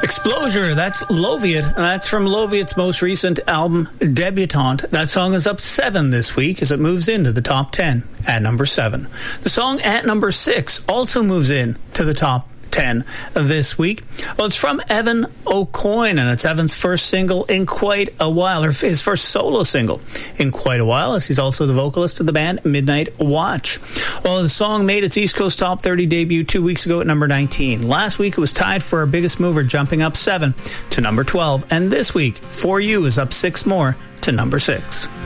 Exposure, that's Loviat. That's from Loviat's most recent album, Debutante. That song is up 7 this week as it moves into the top 10 at number 7. The song at number 6 also moves in to the top 10 this week. Well, it's from Evan O'Coin, and it's Evan's first single in quite a while, or his first solo single in quite a while, as he's also the vocalist of the band Midnight Watch. Well, the song made its East Coast Top 30 debut 2 weeks ago at number 19. Last week it was tied for our biggest mover, jumping up 7 to number 12, and this week For You is up 6 more to number 6.